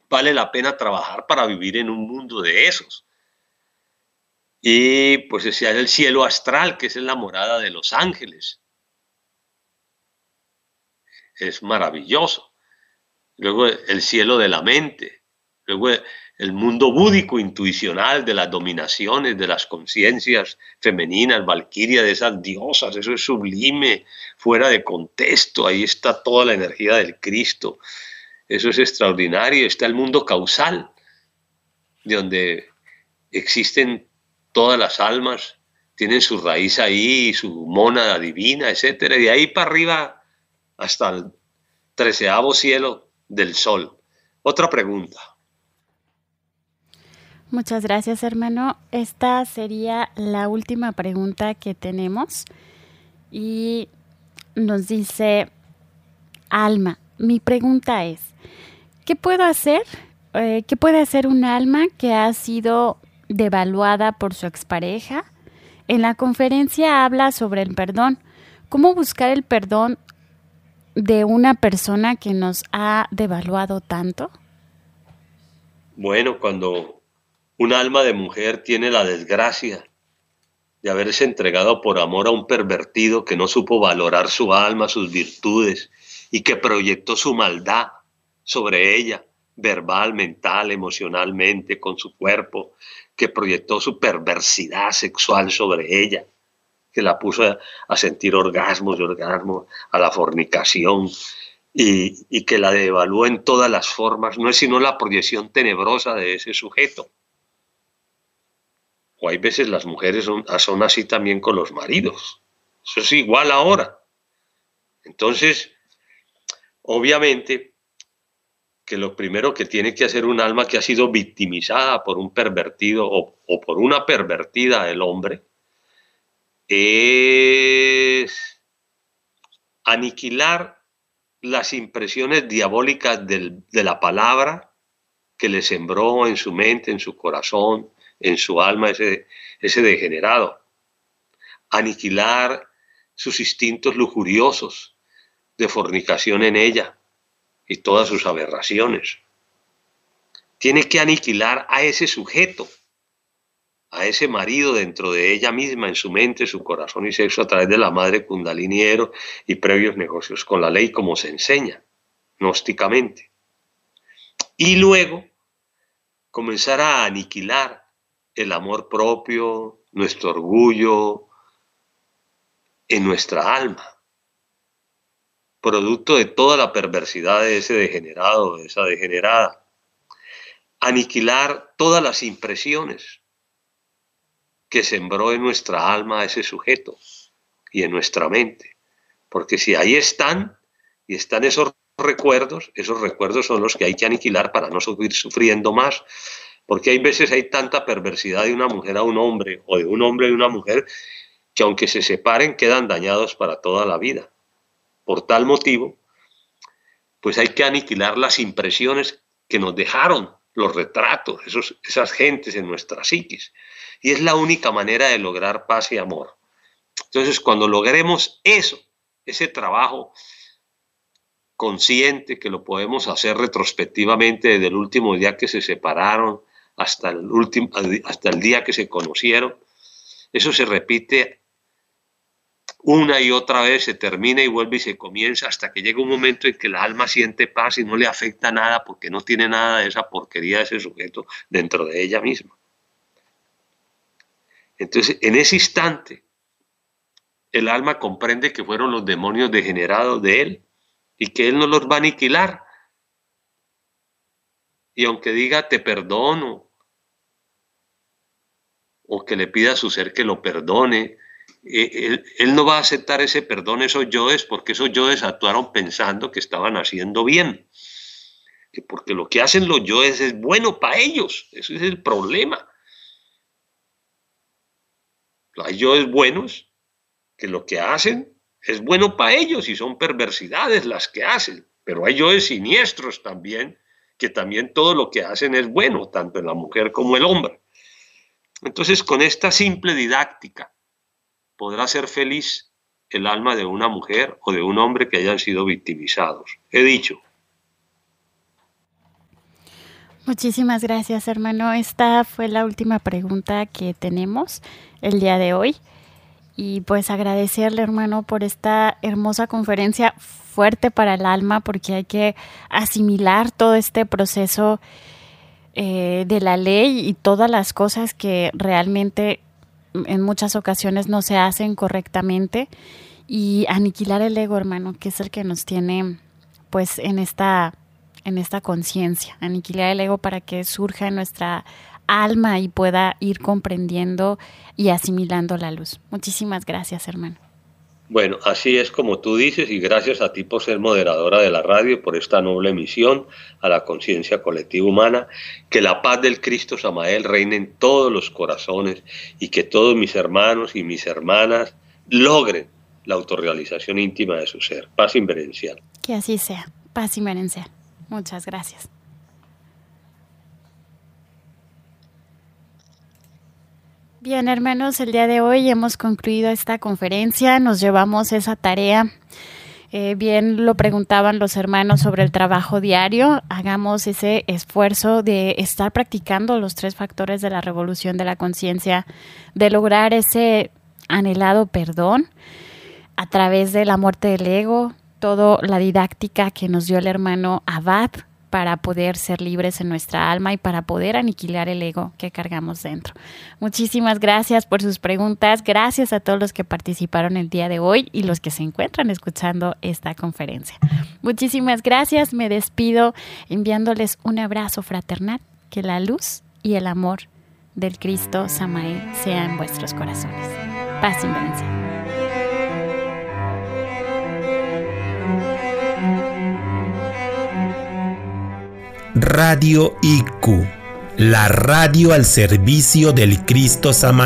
vale la pena trabajar para vivir en un mundo de esos. Y pues ese es el cielo astral, que es la morada de los ángeles. Es maravilloso. Luego el cielo de la mente. Luego el mundo búdico, intuicional, de las dominaciones, de las conciencias femeninas, valquiria, de esas diosas. Eso es sublime, fuera de contexto. Ahí está toda la energía del Cristo. Eso es extraordinario. Está el mundo causal, de donde existen todas las almas, tienen su raíz ahí, su mónada divina, etcétera. Y de ahí para arriba hasta el 13º cielo del sol. Otra pregunta. Muchas gracias, hermano. Esta sería la última pregunta que tenemos. Y nos dice Alma, mi pregunta es, ¿qué puedo hacer? ¿Qué puede hacer un alma que ha sido devaluada por su expareja? En la conferencia habla sobre el perdón. ¿Cómo buscar el perdón de una persona que nos ha devaluado tanto? Bueno, cuando un alma de mujer tiene la desgracia de haberse entregado por amor a un pervertido que no supo valorar su alma, sus virtudes, y que proyectó su maldad sobre ella, verbal, mental, emocionalmente, con su cuerpo, que proyectó su perversidad sexual sobre ella, que la puso a sentir orgasmos y orgasmos, a la fornicación, y que la devaluó en todas las formas, no es sino la proyección tenebrosa de ese sujeto. O hay veces las mujeres son así también con los maridos. Eso es igual ahora. Entonces, obviamente, que lo primero que tiene que hacer un alma que ha sido victimizada por un pervertido o por una pervertida del hombre es aniquilar las impresiones diabólicas de la palabra que le sembró en su mente, en su corazón, en su alma ese degenerado. Aniquilar sus instintos lujuriosos de fornicación en ella y todas sus aberraciones. Tiene que aniquilar a ese sujeto, a ese marido dentro de ella misma, en su mente, su corazón y sexo, a través de la madre Kundalini Ero y previos negocios con la ley, como se enseña gnósticamente. Y luego comenzar a aniquilar el amor propio, nuestro orgullo en nuestra alma, producto de toda la perversidad de ese degenerado, de esa degenerada. Aniquilar todas las impresiones que sembró en nuestra alma ese sujeto y en nuestra mente. Porque si ahí están, y están esos recuerdos son los que hay que aniquilar para no seguir sufriendo más. Porque hay veces hay tanta perversidad de una mujer a un hombre, o de un hombre a una mujer, que aunque se separen quedan dañados para toda la vida. Por tal motivo, pues hay que aniquilar las impresiones que nos dejaron los retratos, esas gentes en nuestra psiquis. Y es la única manera de lograr paz y amor. Entonces, cuando logremos eso, ese trabajo consciente, que lo podemos hacer retrospectivamente desde el último día que se separaron hasta el día que se conocieron, eso se repite una y otra vez, se termina y vuelve y se comienza hasta que llega un momento en que la alma siente paz y no le afecta nada porque no tiene nada de esa porquería de ese sujeto dentro de ella misma. Entonces, en ese instante, el alma comprende que fueron los demonios degenerados de él y que él no los va a aniquilar. Y aunque diga te perdono, o que le pida a su ser que lo perdone, él no va a aceptar ese perdón, esos yoes, porque esos yoes actuaron pensando que estaban haciendo bien. Porque lo que hacen los yoes es bueno para ellos, ese es el problema. Hay yoes buenos que lo que hacen es bueno para ellos y son perversidades las que hacen, pero hay yoes siniestros también, que también todo lo que hacen es bueno, tanto en la mujer como el hombre. Entonces, con esta simple didáctica, podrá ser feliz el alma de una mujer o de un hombre que hayan sido victimizados. He dicho. Muchísimas gracias, hermano. Esta fue la última pregunta que tenemos el día de hoy. Y pues agradecerle, hermano, por esta hermosa conferencia, fuerte para el alma, porque hay que asimilar todo este proceso de la ley y todas las cosas que realmente en muchas ocasiones no se hacen correctamente, y aniquilar el ego, hermano, que es el que nos tiene pues en esta conciencia, aniquilar el ego para que surja en nuestra alma y pueda ir comprendiendo y asimilando la luz. Muchísimas gracias, hermano. Bueno, así es como tú dices, y gracias a ti por ser moderadora de la radio, por esta noble misión a la conciencia colectiva humana. Que la paz del Cristo Samael reine en todos los corazones y que todos mis hermanos y mis hermanas logren la autorrealización íntima de su ser. Paz inverencial. Que así sea. Paz inverencial. Muchas gracias. Bien, hermanos, el día de hoy hemos concluido esta conferencia, nos llevamos esa tarea. Bien lo preguntaban los hermanos sobre el trabajo diario. Hagamos ese esfuerzo de estar practicando los 3 factores de la revolución de la conciencia, de lograr ese anhelado perdón a través de la muerte del ego, toda la didáctica que nos dio el hermano Abad para poder ser libres en nuestra alma y para poder aniquilar el ego que cargamos dentro. Muchísimas gracias por sus preguntas. Gracias a todos los que participaron el día de hoy y los que se encuentran escuchando esta conferencia. Muchísimas gracias. Me despido enviándoles un abrazo fraternal. Que la luz y el amor del Cristo Samael sea en vuestros corazones. Paz inverencial. Radio IQ, la radio al servicio del Cristo Samael.